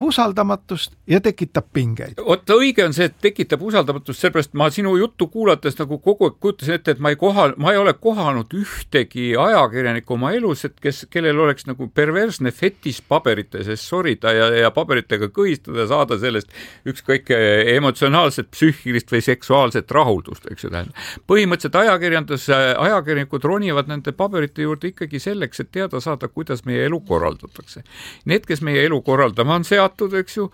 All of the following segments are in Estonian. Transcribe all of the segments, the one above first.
usaldamatust ja tekitab pingeid. Oota, õige on see, et tekitab usaldamatust, sellepärast ma sinu juttu kuulates nagu kogu aeg kujutasin ette, et ma ei ole kohanud ühtegi ajakirjanikku oma elus, et kellel oleks nagu perversne fetis paberite sees sorida ja paberitega kõhistada ja saada sellest ükskõik emotsionaalset, psüühilist või seksuaalset rahuldust, eks ju tähendab. Põhimõtteliselt ajakirjanikud ronivad nende paberite juurde ikkagi selleks, et teada saada, kuidas meie elu korraldatakse. Need, kes meie elu korraldama on seatud, eks ju,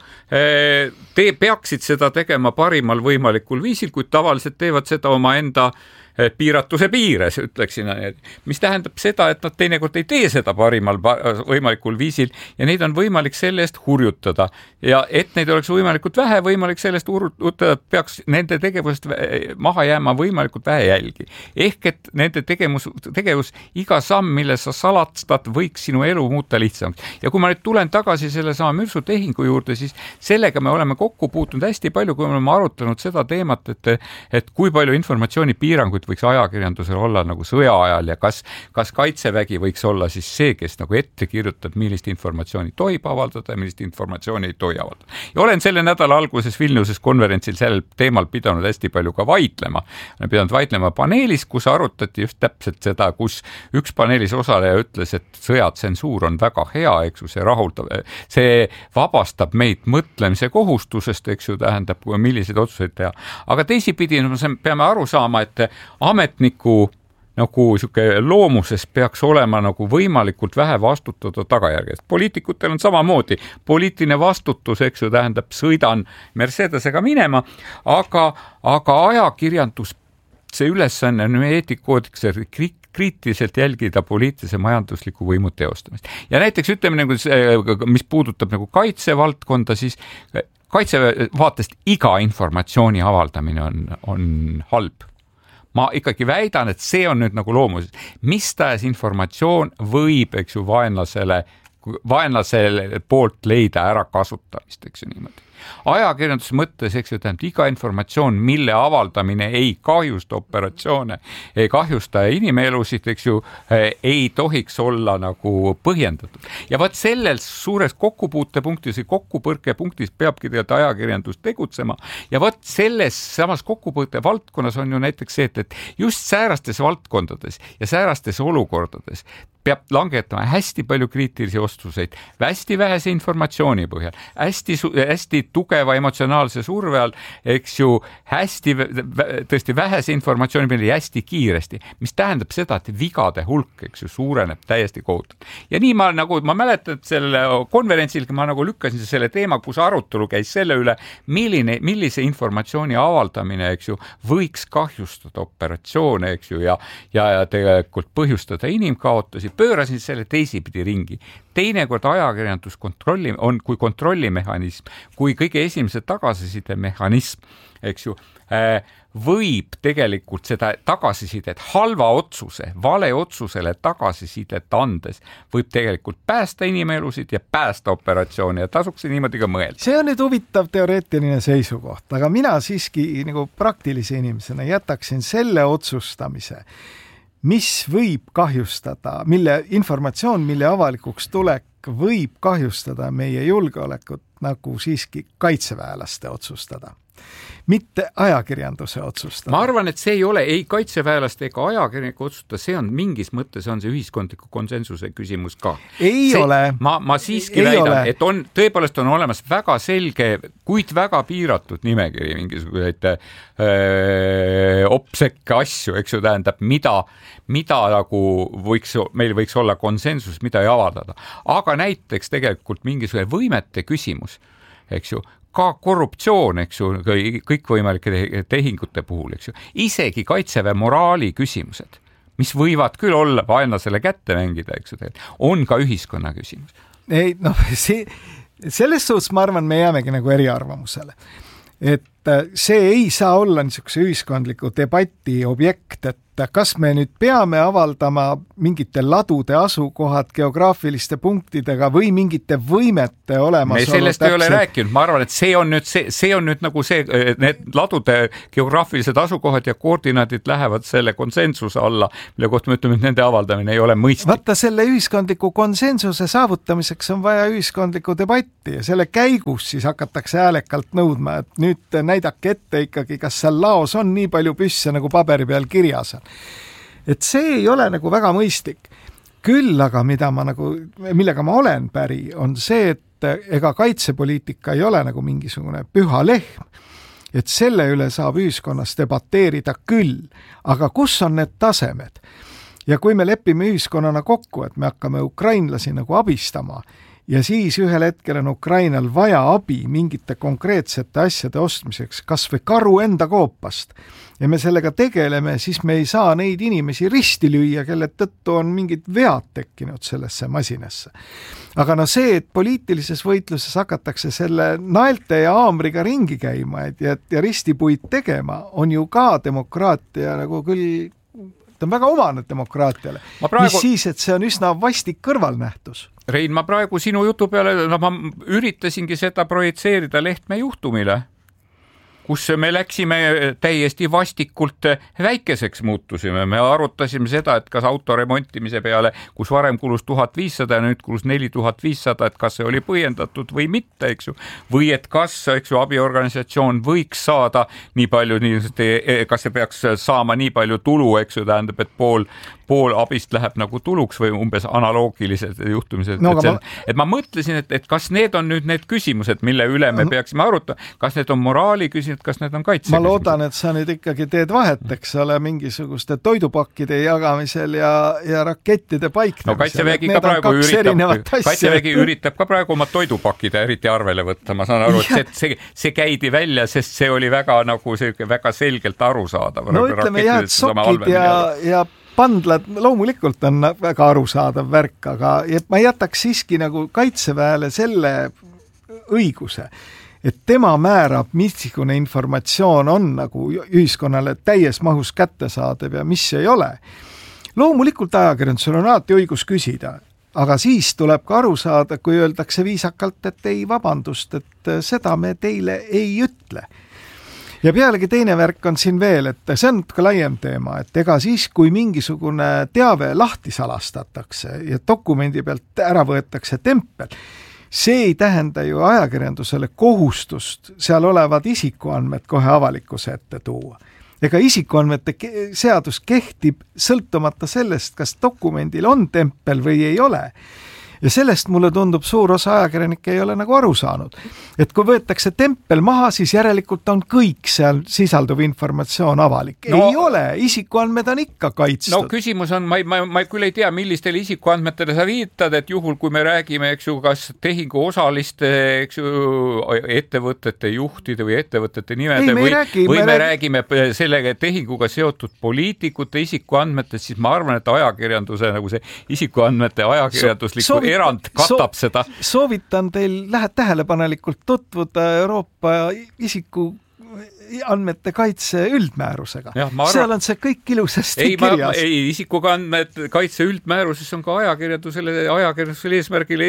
te peaksid seda tegema parimal võimalikul viisil, kuid tavaliselt teevad seda oma enda piiratuse piires, ütleksin. Mis tähendab seda, et nad teinekord ei tee seda parimal võimalikul viisil ja neid on võimalik selle eest hurjutada. Ja et neid oleks võimalikult vähe, võimalik sellest hurjutada, peaks nende tegevust maha jääma võimalikult vähe jälgi. Ehk et nende tegevus iga samm, mille sa salastad, võiks sinu elu muuta lihtsamaks. Ja kui ma nüüd tulen tagasi selle sama mürsutehingu juurde, siis sellega me oleme kokku puutunud hästi palju, kui me oleme arutanud seda teemat, et kui palju informatsioonipiiranguid võiks ajakirjandusel olla nagu sõja ajal ja kas Kaitsevägi võiks olla siis see, kes nagu ette kirjutab, millist informatsiooni tohib avaldada ja millist informatsiooni ei tohi avaldada. Ja olen selle nädala alguses Vilniuses konverentsil sellel teemal pidanud hästi palju ka vaidlema. Olen pidanud vaidlema paneelis, kus arutati just täpselt seda, kus üks paneelis osaleja ütles, et sõjatsensuur on väga hea, eks ju, see rahuldab, see vabastab meid mõtlemise kohustusest, eks ju, tähendab, milliseid otsuseid teha. Aga teisipidi peame aru saama, et ametniku nagu siuke loomuses peaks olema nagu võimalikult vähe vastutada tagajärgedest. Poliitikutel on samamoodi poliitiline vastutus, eks ju, tähendab, sõidan Mercedesega minema, aga ajakirjandus, see ülesanne on eetikoodikse kriitiliselt jälgida poliitilise majandusliku võimu teostamist. Ja näiteks ütleme, nagu, mis puudutab nagu kaitsevaldkonda, siis kaitseväe vaatest iga informatsiooni avaldamine on halb. Ma ikkagi väidan, et see on nüüd nagu loomuses. Mis tahes informatsioon võib, eks ju, vaenlasele poolt leida ära kasutamist, eks ju niimoodi. Ajakirjanduse mõttes, eks ju, tähendab iga informatsioon, mille avaldamine ei kahjusta operatsioone, ei kahjusta inimelusid, eks ju, ei tohiks olla nagu põhjendatud. Ja vaat selles suures kokkupuutepunktis või kokkupõrkepunktis peabki tegelikult ajakirjandus tegutsema. Ja vaat selles samas kokkupõrke valdkonnas on ju näiteks see, et just säärastes valdkondades ja säärastes olukordades peab langetama hästi palju kriitilisi otsuseid, hästi vähese informatsiooni põhjal, hästi tugeva emotsionaalse surve all, eks ju, tõesti vähese informatsiooni peale ja hästi kiiresti, mis tähendab seda, et vigade hulk, eks ju, suureneb täiesti kohutavalt. Ja nii ma mäletan, et selle konverentsil ma nagu lükkasin selle teema, kus arutelu käis selle üle, millise informatsiooni avaldamine, eks ju, võiks kahjustada operatsioone, eks ju, ja tegelikult põhjustada inimkaotusi, pöörasin selle teisipidi ringi. Teinekord ajakirjandus on kui kontrollimehhanism, kui kõige esimese tagasiside mehhanism, eks ju, võib tegelikult seda tagasisidet halva otsuse, vale otsusele tagasisidet andes võib tegelikult päästa inimelusid ja päästa operatsiooni ja tasuks niimoodi ka mõelda. See on nüüd huvitav teoreetiline seisukoht, aga mina siiski nagu praktilise inimesena jätaksin selle otsustamise, mis võib kahjustada, mille informatsioon, mille avalikuks tulek võib kahjustada meie julgeolekut, nagu siiski kaitseväelaste otsustada. Mitte ajakirjanduse otsustada. Ma arvan, et see ei ole ei kaitseväelaste ega ajakirjaniku otsustada, see on mingis mõttes on see ühiskondliku konsensuse küsimus ka. Ei ole. Ma siiski väidan, et tõepoolest on olemas väga selge, kuid väga piiratud nimekiri mingisuguseid opsekke asju, eks ju, tähendab, mida nagu meil võiks olla konsensus, mida ei avaldada. Aga näiteks tegelikult mingisugune võimete küsimus, eks ju, ka korruptsioon, eks ju, kõikvõimalike tehingute puhul, eks ju, isegi kaitseväe moraali küsimused, mis võivad küll olla vaenlasele kätte mängida, eks ju, on ka ühiskonna küsimus. Ei, selles suhtes ma arvan, me jäämegi nagu eriarvamusele. Et see ei saa olla niisuguse ühiskondliku debati objekt, et kas me nüüd peame avaldama mingite ladude asukohad geograafiliste punktidega või mingite võimete olemasolu. Me sellest ei ole rääkinud, ma arvan, et see on nüüd nagu see, need ladude geograafilised asukohad ja koordinaadid lähevad selle konsensuse alla, mille kohta me ütleme, et nende avaldamine ei ole mõistlik. Vaata, selle ühiskondliku konsensuse saavutamiseks on vaja ühiskondlikku debatti ja selle käigus siis hakatakse häälekalt nõudma, et nüüd näidake ette ikkagi, kas seal laos on nii palju püsse, nagu paberi peal kirjas on. Et see ei ole nagu väga mõistlik. Küll aga millega ma olen päri, on see, et ega kaitsepoliitika ei ole nagu mingisugune püha lehm, et selle üle saab ühiskonnas debateerida küll, aga kus on need tasemed? Ja kui me lepime ühiskonnana kokku, et me hakkame ukrainlasi nagu abistama, ja siis ühel hetkel on Ukrainal vaja abi mingite konkreetsete asjade ostmiseks, kas või karu enda koopast, ja me sellega tegeleme, siis me ei saa neid inimesi risti lüüa, kelle tõttu on mingid vead tekkinud sellesse masinasse. Aga see, et poliitilises võitluses hakatakse selle naelte ja aamriga ringi käima ja ristipuid tegema, on ju ka demokraatia nagu küll, ta on väga omane demokraatiale. Mis siis, et see on üsna vastik kõrvalnähtus? Rein, ma praegu sinu jutu peale, ma üritasingi seda projitseerida Lehtme juhtumile, kus me läksime täiesti vastikult väikeseks muutusime. Me arutasime seda, et kas auto remontimise peale, kus varem kulus 1500 ja nüüd kulus 4500, et kas see oli põhjendatud või mitte, eks ju. Või et kas, eks ju, abiorganisatsioon võiks saada nii palju, kas see peaks saama nii palju tulu, eks ju, tähendab, et pool abist läheb nagu tuluks või umbes analoogilised juhtumised. No, et ma mõtlesin, et kas need on nüüd need küsimused, mille üle me peaksime arutama, kas need on moraali küsimused, kas need on kaitse küsimused? Ma loodan, et sa nüüd ikkagi teed vahet, eks ole, mingisuguste toidupakkide jagamisel ja rakettide paiknemisel. No Kaitsevägi üritab ka praegu oma toidupakkide eriti arvele võtta. Ma saan aru, et see käidi välja, sest see oli väga, nagu väga selgelt arusaadav. No ütleme jah, et sokid ja pandlad loomulikult on väga arusaadav värk, aga ma jätaks siiski nagu kaitseväele selle õiguse, et tema määrab, missugune informatsioon on nagu ühiskonnale täies mahus kättesaadav ja mis ei ole. Loomulikult ajakirjandusel on alati õigus küsida, aga siis tuleb ka aru saada, kui öeldakse viisakalt, et ei, vabandust, et seda me teile ei ütle. Ja pealegi teine värk on siin veel, et see on ka laiem teema, et ega siis, kui mingisugune teave lahti salastatakse ja dokumendi pealt ära võetakse tempel, see ei tähenda ju ajakirjandusele kohustust seal olevad isikuandmed kohe avalikkuse ette tuua. Ega isikuandmete seadus kehtib sõltumata sellest, kas dokumendil on tempel või ei ole. Ja sellest mulle tundub suur osa ajakirjanikke ei ole nagu aru saanud. Et kui võetakse tempel maha, siis järelikult on kõik seal sisalduv informatsioon avalik. No, ei ole, isikuandmed on ikka kaitstud. No küsimus on, ma küll ei tea, millistele isikuandmetele sa viitad, et juhul kui me räägime, eks ju, kas tehingu osaliste, eks ju, ettevõtete juhtide või ettevõtete nimede või me räägime sellega tehinguga seotud poliitikute isikuandmetest, siis ma arvan, et ajakirjanduse nagu see isikuandmete ajakirjandusliku erand katab seda. Soovitan teil tähelepanelikult tutvuda Euroopa isiku andmete kaitse üldmäärusega. Seal on see kõik ilusasti kirjas. Isikuandmete kaitse üldmääruses on ka ajakirjandusele eesmärgile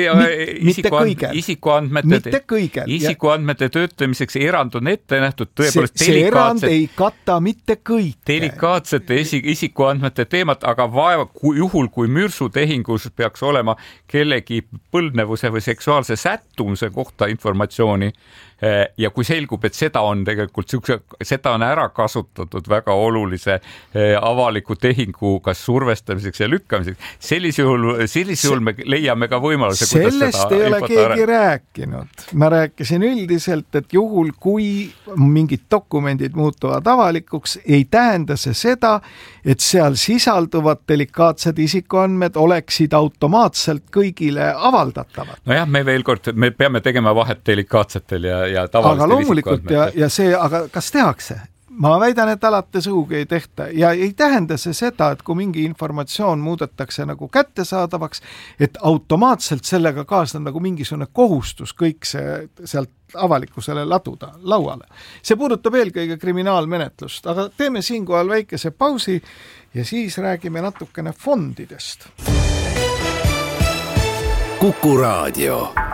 isikuandmete töötlemiseks erand on ette nähtud tõepoolest see erand ei kata mitte kõik. Delikaatsete isikuandmete teemat, aga vaeva juhul, kui mürsutehingus peaks olema kellegi põlvnevuse või seksuaalse sättumuse kohta informatsiooni ja kui selgub, et seda on tegelikult seda on ära kasutatud väga olulise avaliku tehingu kas survestamiseks ja lükkamiseks. Sellisel me leiame ka võimaluse, sellest ei ole keegi rääkinud. Ma rääkisin üldiselt, et juhul, kui mingid dokumendid muutuvad avalikuks, ei tähenda see seda, et seal sisalduvad delikaatsed isikuandmed oleksid automaatselt kõigile avaldatavad. Nojah, me peame tegema vahet delikaatsetel ja tavalistel aga loomulikult ja see, aga kas tehakse? ma väidan, et alati sugugi ei tehta ja ei tähenda see seda, et kui mingi informatsioon muudetakse nagu kättesaadavaks, et automaatselt sellega kaasneb nagu mingisugune kohustus kõik see sealt avalikkusele laduda lauale. See puudutab eelkõige kriminaalmenetlust, aga teeme siinkohal väikese pausi ja siis räägime natukene fondidest. Kuku Raadio.